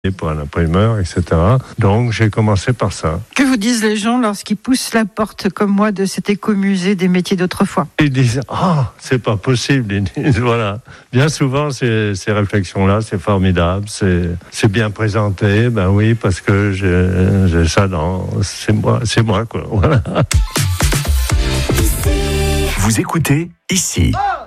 pour un imprimeur, etc. Donc j'ai commencé par ça. Que vous disent les gens lorsqu'ils poussent la porte comme moi de cet écomusée des métiers d'autrefois? Ils disent c'est pas possible. Ils disent, voilà. Bien souvent ces réflexions-là, c'est formidable, c'est bien présenté. Ben oui, parce que j'ai ça c'est moi quoi. Voilà. Vous écoutez ici.